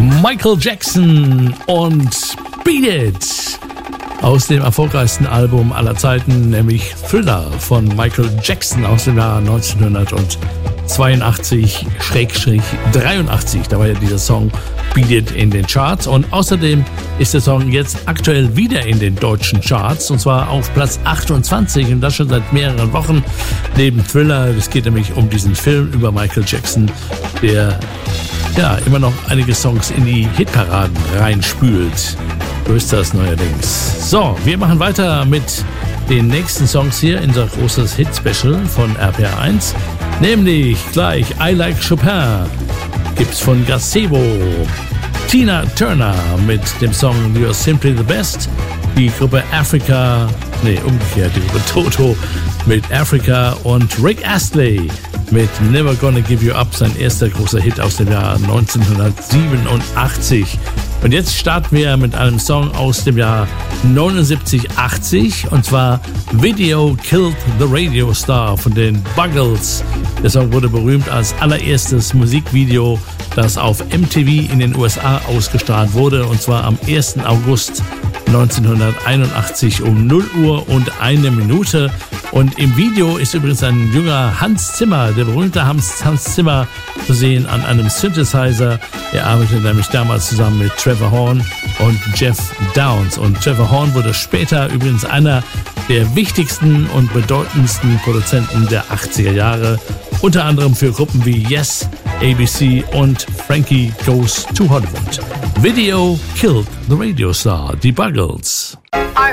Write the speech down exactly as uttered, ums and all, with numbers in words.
Michael Jackson und Beat It aus dem erfolgreichsten Album aller Zeiten, nämlich Thriller von Michael Jackson aus dem Jahr neunzehnhundertzweiundachtzig dreiundachtzig. Da war ja dieser Song Beat It in den Charts und außerdem ist der Song jetzt aktuell wieder in den deutschen Charts und zwar auf Platz achtundzwanzig und das schon seit mehreren Wochen neben Thriller. Es geht nämlich um diesen Film über Michael Jackson, der ja immer noch einige Songs in die Hitparaden reinspült. So ist das neuerdings. So, wir machen weiter mit den nächsten Songs hier in unser großes Hit-Special von R P R eins, nämlich gleich I Like Chopin gibt's von Gazebo, Tina Turner mit dem Song You're Simply the Best, die Gruppe Africa, nee, umgekehrt, die Gruppe Toto mit Africa und Rick Astley mit Never Gonna Give You Up, sein erster großer Hit aus dem Jahr neunzehnhundertsiebenundachtzig. Und jetzt starten wir mit einem Song aus dem Jahr neunundsiebzig achtzig und zwar Video Killed the Radio Star von den Buggles. Der Song wurde berühmt als allererstes Musikvideo, das auf M T V in den U S A ausgestrahlt wurde und zwar am ersten August neunzehnhunderteinundachtzig um null Uhr und eine Minute. Und im Video ist übrigens ein junger Hans Zimmer, der berühmte Hans, Hans Zimmer, zu sehen an einem Synthesizer. Er arbeitete nämlich damals zusammen mit Trevor Horn und Jeff Downes. Und Trevor Horn wurde später übrigens einer der wichtigsten und bedeutendsten Produzenten der achtziger Jahre. Unter anderem für Gruppen wie Yes, A B C und Frankie Goes to Hollywood. Video Killed the Radio Star, die Buggles.